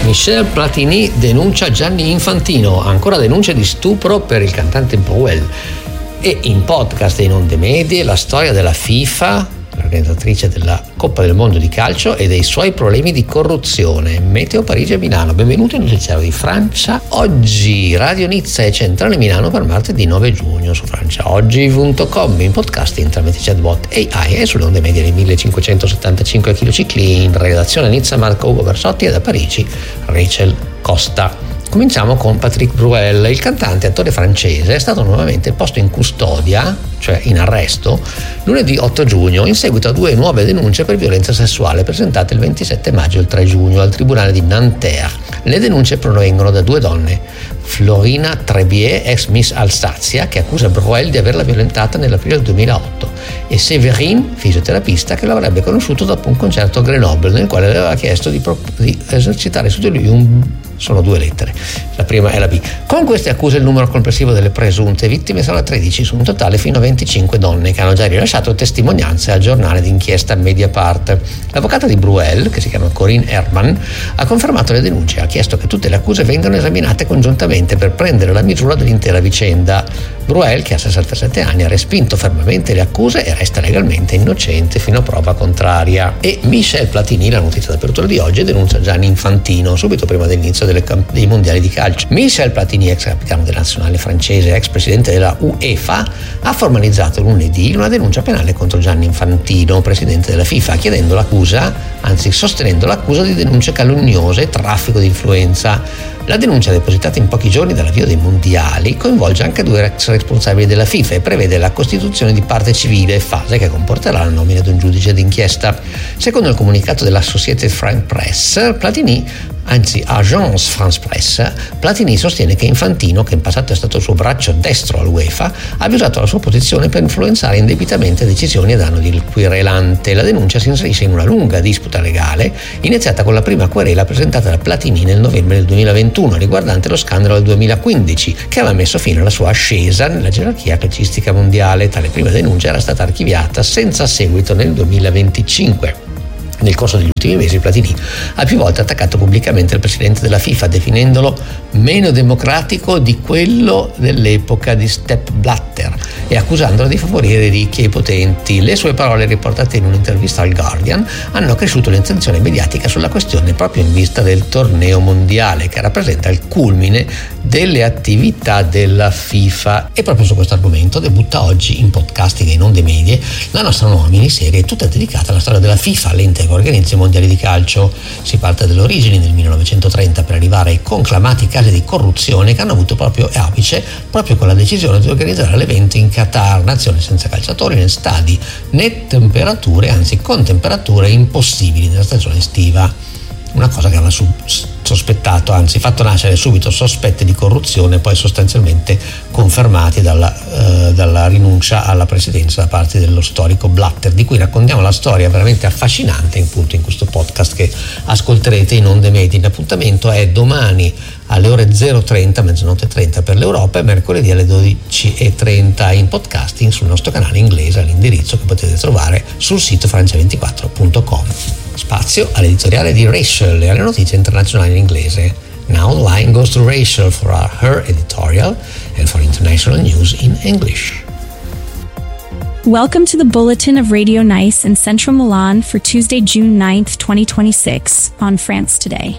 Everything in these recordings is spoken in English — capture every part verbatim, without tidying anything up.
Michel Platini denuncia Gianni Infantino, ancora denunce di stupro per il cantante Bruel. E in podcast e in onde medie la storia della FIFA, l'organizzatrice della Coppa del Mondo di calcio, e dei suoi problemi di corruzione. Meteo Parigi e Milano. Benvenuti al notiziario di Francia Oggi, Radio Nizza e Centrale Milano per martedì nove giugno su franciaoggi punto com, in podcasting tramite chatbot A I e sulle onde medie dei millecinquecentosettantacinque kHz. In redazione a Nizza Marco Ugo Barsotti e da Parigi Rachel Costa. Cominciamo con Patrick Bruel. Il cantante e attore francese è stato nuovamente posto in custodia, cioè in arresto, lunedì otto giugno in seguito a due nuove denunce per violenza sessuale presentate il ventisette maggio e il tre giugno al tribunale di Nanterre. Le denunce provengono da due donne: Florina Trebier, ex Miss Alsazia, che accusa Bruel di averla violentata nell'aprile del duemilaotto, e Séverine, fisioterapista, che l'avrebbe conosciuto dopo un concerto a Grenoble nel quale le aveva chiesto di, pro- di esercitare su di lui un... Sono due lettere, la prima è la B. Con queste accuse il numero complessivo delle presunte vittime sarà tredici, su un totale fino a venticinque donne che hanno già rilasciato testimonianze al giornale d'inchiesta Mediapart. L'avvocata di Bruel, che si chiama Corinne Herman, ha confermato le denunce e ha chiesto che tutte le accuse vengano esaminate congiuntamente per prendere la misura dell'intera vicenda. Bruel, che ha sessantasette anni, ha respinto fermamente le accuse e resta legalmente innocente fino a prova contraria. E Michel Platini, la notizia d'apertura di oggi, denuncia Gianni Infantino subito prima dell'inizio delle camp- dei mondiali di calcio. Michel Platini, ex capitano della nazionale francese, ex presidente della UEFA, ha formalizzato lunedì una denuncia penale contro Gianni Infantino, presidente della FIFA, chiedendo l'accusa, anzi sostenendo l'accusa di denunce calunniose e traffico di influenza. La denuncia, depositata in pochi giorni dall'avvio dei mondiali, coinvolge anche due ex responsabili della FIFA e prevede la costituzione di parte civile, fase che comporterà la nomina di un giudice d'inchiesta. Secondo il comunicato dell'Associated France Press, Platini Anzi, Agence France Presse, Platini sostiene che Infantino, che in passato è stato il suo braccio destro all'UEFA, abbia usato la sua posizione per influenzare indebitamente decisioni a danno del querelante. La denuncia si inserisce in una lunga disputa legale, iniziata con la prima querela presentata da Platini nel novembre del duemilaventuno, riguardante lo scandalo del duemilaquindici, che aveva messo fine alla sua ascesa nella gerarchia calcistica mondiale. Tale prima denuncia era stata archiviata senza seguito nel duemilaventicinque. Nel corso degli ultimi mesi Platini ha più volte attaccato pubblicamente il presidente della FIFA, definendolo meno democratico di quello dell'epoca di Sepp Blatter e accusandolo di favorire i ricchi e i potenti. Le sue parole, riportate in un'intervista al Guardian, hanno accresciuto l'attenzione mediatica sulla questione proprio in vista del torneo mondiale, che rappresenta il culmine delle attività della FIFA. E proprio su questo argomento debutta oggi in podcasting e in onde medie la nostra nuova miniserie, tutta dedicata alla storia della FIFA, l'ente che organizza i mondiali di calcio. Si parte dalle origini nel millenovecentotrenta per arrivare ai conclamati casi di corruzione che hanno avuto proprio apice proprio con la decisione di organizzare l'evento in Qatar, nazione senza calciatori né stadi né temperature, anzi con temperature impossibili nella stagione estiva. Una cosa che aveva sospettato, anzi fatto nascere subito sospetti di corruzione, poi sostanzialmente confermati dalla, eh, dalla rinuncia alla presidenza da parte dello storico Blatter, di cui raccontiamo la storia veramente affascinante appunto in questo podcast che ascolterete in onde medie. L'appuntamento è domani alle ore zero trenta, mezzanotte e trenta per l'Europa, e mercoledì alle dodici e trenta in podcasting sul nostro canale inglese all'indirizzo che potete trovare sul sito francia ventiquattro punto com. Spazio all'editoriale di Rachel e alle notizie internazionali in inglese. Now the line goes to Rachel for our, her editorial and for international news in English. Welcome to the Bulletin of Radio Nice in Central Milan for Tuesday, June ninth, twenty twenty-six on France Today.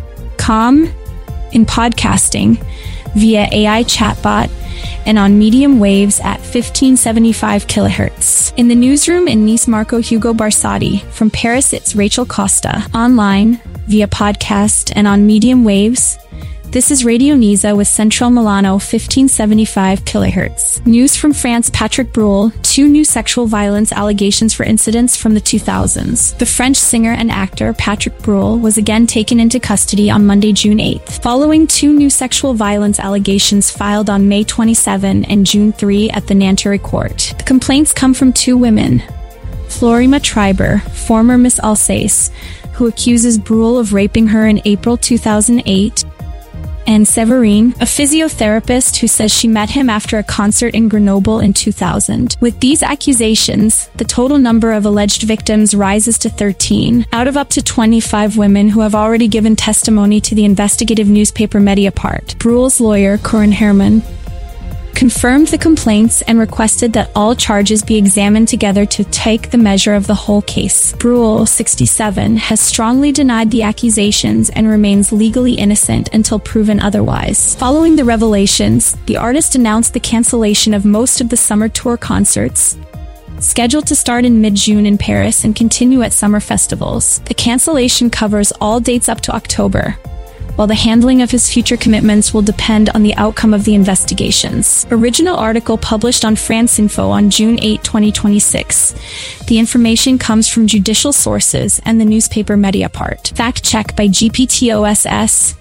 Com in podcasting via A I chatbot and on medium waves at fifteen seventy-five kilohertz. In the newsroom in Nice, Marco Hugo Barsotti. From Paris, it's Rachel Costa. Online, via podcast and on medium waves. This is Radio Nizza with Central Milano, fifteen seventy-five kilohertz. News from France, Patrick Bruel, two new sexual violence allegations for incidents from the two thousands. The French singer and actor Patrick Bruel was again taken into custody on Monday, June eighth, following two new sexual violence allegations filed on May twenty-seventh and June third at the Nanterre court. The complaints come from two women. Florima Triber, former Miss Alsace, who accuses Bruel of raping her in April two thousand eight, and Severine, a physiotherapist who says she met him after a concert in Grenoble in two thousand. With these accusations, the total number of alleged victims rises to thirteen, out of up to twenty-five women who have already given testimony to the investigative newspaper Mediapart. Bruhl's lawyer, Corinne Herman, confirmed the complaints and requested that all charges be examined together to take the measure of the whole case. Bruhl, sixty-seven, has strongly denied the accusations and remains legally innocent until proven otherwise. Following the revelations, the artist announced the cancellation of most of the summer tour concerts, scheduled to start in mid-June in Paris and continue at summer festivals. The cancellation covers all dates up to October, while the handling of his future commitments will depend on the outcome of the investigations. Original article published on France Info on June eighth, twenty twenty-six. The information comes from judicial sources and the newspaper Mediapart. Fact check by G P T O S S.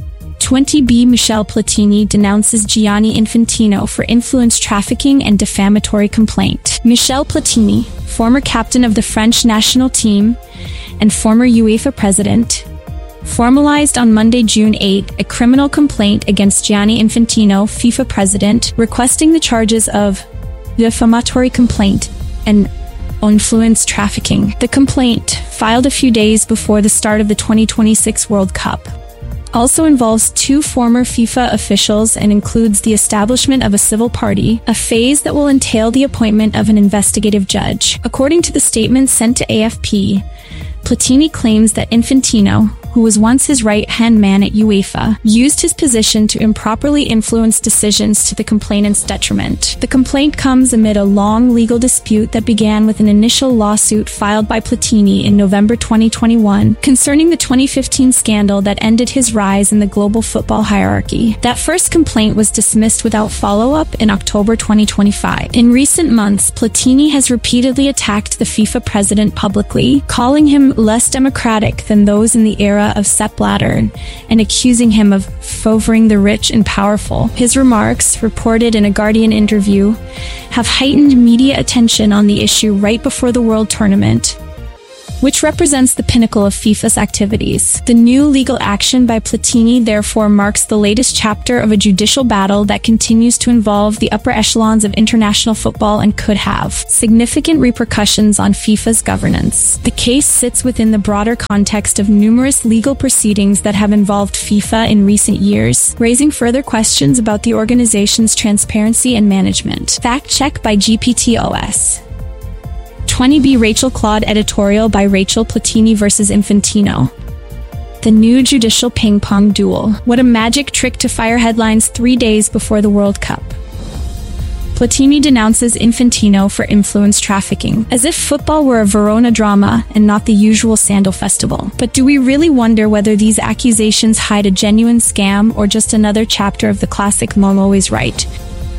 twenty B Michel Platini denounces Gianni Infantino for influence trafficking and defamatory complaint. Michel Platini, former captain of the French national team and former UEFA president, formalized on Monday, June eighth, a criminal complaint against Gianni Infantino, FIFA president, requesting the charges of defamatory complaint and influence trafficking. The complaint, filed a few days before the start of the twenty twenty-six World Cup, also involves two former FIFA officials and includes the establishment of a civil party, a phase that will entail the appointment of an investigative judge. According to the statement sent to A F P, Platini claims that Infantino, who was once his right-hand man at UEFA, used his position to improperly influence decisions to the complainant's detriment. The complaint comes amid a long legal dispute that began with an initial lawsuit filed by Platini in November twenty twenty-one concerning the twenty fifteen scandal that ended his rise in the global football hierarchy. That first complaint was dismissed without follow-up in October twenty twenty-five. In recent months, Platini has repeatedly attacked the FIFA president publicly, calling him less democratic than those in the era of Sepp Blatter and accusing him of favoring the rich and powerful. His remarks, reported in a Guardian interview, have heightened media attention on the issue right before the World Tournament, which represents the pinnacle of FIFA's activities. The new legal action by Platini therefore marks the latest chapter of a judicial battle that continues to involve the upper echelons of international football and could have significant repercussions on FIFA's governance. The case sits within the broader context of numerous legal proceedings that have involved FIFA in recent years, raising further questions about the organization's transparency and management. Fact check by G P T O S. twenty B Rachel Claude editorial by Rachel Platini versus Infantino. The new judicial ping-pong duel. What a magic trick to fire headlines three days before the World Cup. Platini denounces Infantino for influence trafficking, as if football were a Verona drama and not the usual Sandal Festival. But do we really wonder whether these accusations hide a genuine scam or just another chapter of the classic "Mom always right"?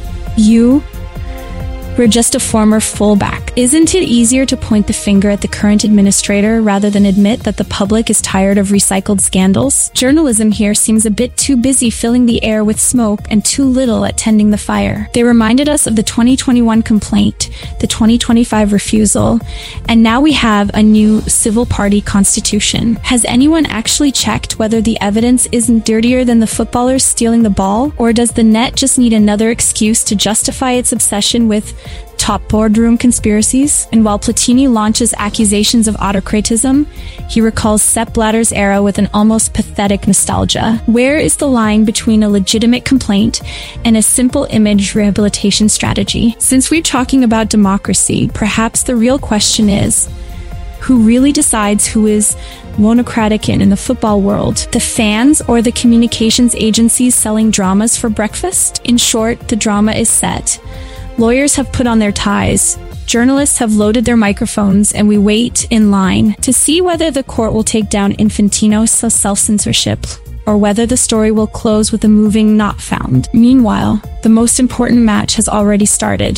You We're just a former fullback. Isn't it easier to point the finger at the current administrator rather than admit that the public is tired of recycled scandals? Journalism here seems a bit too busy filling the air with smoke and too little at tending the fire. They reminded us of the twenty twenty-one complaint, the twenty twenty-five refusal, and now we have a new civil party constitution. Has anyone actually checked whether the evidence isn't dirtier than the footballers stealing the ball? Or does the net just need another excuse to justify its obsession with top boardroom conspiracies? And while Platini launches accusations of autocratism, he recalls Sepp Blatter's era with an almost pathetic nostalgia. Where is the line between a legitimate complaint and a simple image rehabilitation strategy? Since we're talking about democracy, perhaps the real question is, who really decides who is monocratic in, in the football world? The fans or the communications agencies selling dramas for breakfast? In short, the drama is set. Lawyers have put on their ties, journalists have loaded their microphones, and we wait in line to see whether the court will take down Infantino's self-censorship or whether the story will close with a moving not found. Meanwhile, the most important match has already started.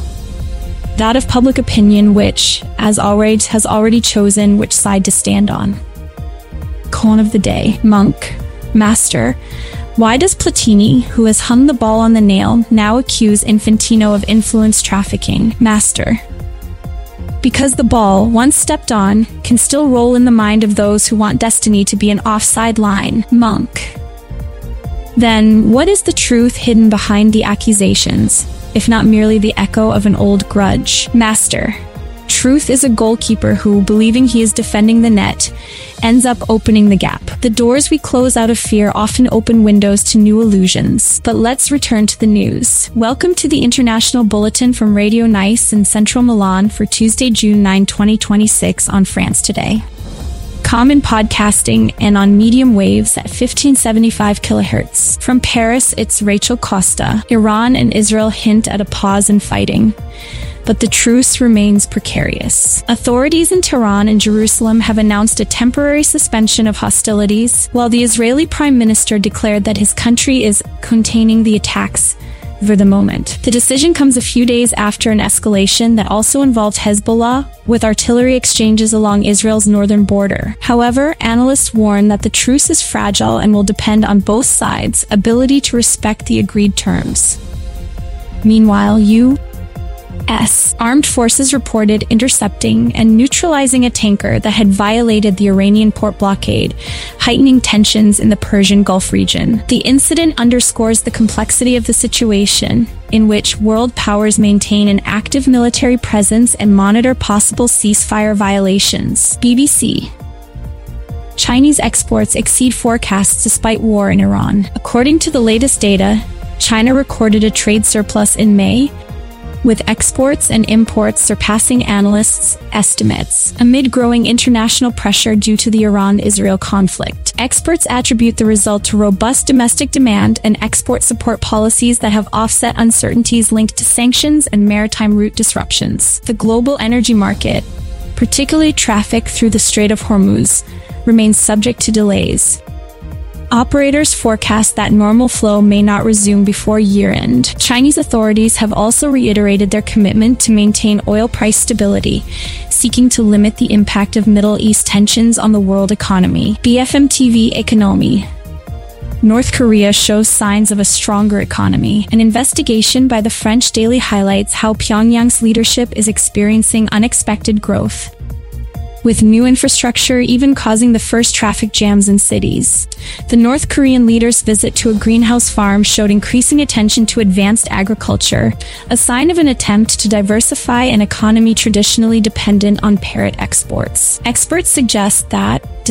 That of public opinion, which, as always, has already chosen which side to stand on. Con of the day. Monk. Master. Why does Platini, who has hung the ball on the nail, now accuse Infantino of influence trafficking? Master. Because the ball, once stepped on, can still roll in the mind of those who want destiny to be an offside line. Monk. Then, what is the truth hidden behind the accusations, if not merely the echo of an old grudge? Master. Truth is a goalkeeper who, believing he is defending the net, ends up opening the gap. The doors we close out of fear often open windows to new illusions. But let's return to the news. Welcome to the International Bulletin from Radio Nice in central Milan for Tuesday, June ninth, twenty twenty-six on France Today. Common podcasting and on medium waves at fifteen seventy-five kilohertz. From Paris, it's Rachel Costa. Iran and Israel hint at a pause in fighting, but the truce remains precarious. Authorities in Tehran and Jerusalem have announced a temporary suspension of hostilities, while the Israeli Prime Minister declared that his country is containing the attacks for the moment. The decision comes a few days after an escalation that also involved Hezbollah, with artillery exchanges along Israel's northern border. However, analysts warn that the truce is fragile and will depend on both sides' ability to respect the agreed terms. Meanwhile, U S armed forces reported intercepting and neutralizing a tanker that had violated the Iranian port blockade, heightening tensions in the Persian Gulf region. The incident underscores the complexity of the situation, in which world powers maintain an active military presence and monitor possible ceasefire violations. B B C. Chinese exports exceed forecasts despite war in Iran. According to the latest data, China recorded a trade surplus in May, with exports and imports surpassing analysts' estimates, amid growing international pressure due to the Iran-Israel conflict. Experts attribute the result to robust domestic demand and export support policies that have offset uncertainties linked to sanctions and maritime route disruptions. The global energy market, particularly traffic through the Strait of Hormuz, remains subject to delays. Operators forecast that normal flow may not resume before year-end. Chinese authorities have also reiterated their commitment to maintain oil price stability, seeking to limit the impact of Middle East tensions on the world economy. B F M T V Economy. North Korea shows signs of a stronger economy. An investigation by the French Daily highlights how Pyongyang's leadership is experiencing unexpected growth, with new infrastructure even causing the first traffic jams in cities. The North Korean leader's visit to a greenhouse farm showed increasing attention to advanced agriculture, a sign of an attempt to diversify an economy traditionally dependent on parrot exports. Experts suggest that,